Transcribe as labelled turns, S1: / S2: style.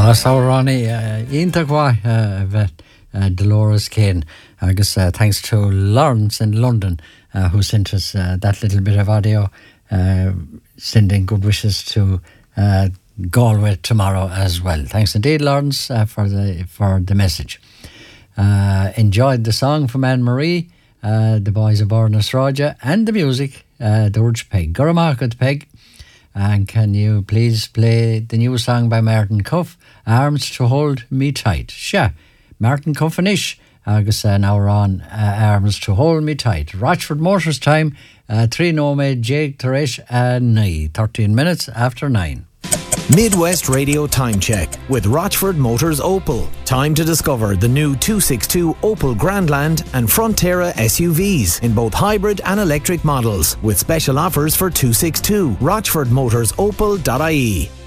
S1: Saurani Intagwa Dolores Kane. Agus thanks to Lawrence in London who sent us that little bit of audio, sending good wishes to Galway tomorrow as well. Thanks indeed, Lawrence, for the message. Enjoyed the song from Anne Marie, the boys of Bornas Roja, and the music, George Pegg. Guramarket Pegg. And can you please play the new song by Martin Cuff, Arms to Hold Me Tight? Sure, Martin Cuff-ish. Agus now we're on Arms to Hold Me Tight. Rochford Motors time, 3 Nome, Jake Teresh, and 13 minutes after 9.
S2: Midwest Radio Time Check with Rochford Motors Opel. Time to discover the new 262 Opel Grandland and Frontera SUVs in both hybrid and electric models with special offers for 262. RochfordMotorsOpel.ie.